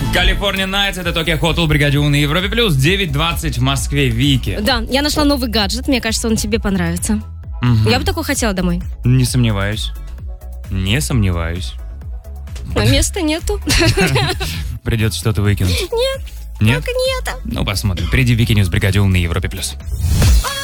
California Nights, это Tokyo Hotel, Бригадю на Европе Плюс, 9:20 в Москве, Вики. Да, я нашла новый гаджет, мне кажется, он тебе понравится. Я бы такой хотела домой. Не сомневаюсь. Не сомневаюсь. Но места нету. Придется что-то выкинуть. Нет. Нет? Только нет. Ну, посмотрим. Впереди Вики Ньюс, Бригадю на Европе Плюс.